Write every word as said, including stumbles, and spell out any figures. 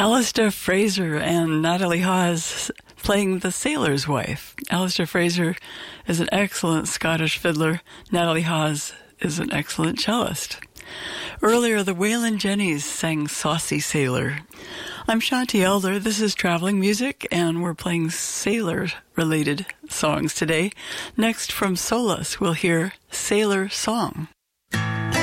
Alistair Fraser and Natalie Hawes playing The Sailor's Wife. Alistair Fraser is an excellent Scottish fiddler. Natalie Hawes is an excellent cellist. Earlier, the Waylon Jennys sang Saucy Sailor. I'm Shanti Elder. This is Traveling Music, and we're playing sailor-related songs today. Next, from Solace, we'll hear Sailor Song.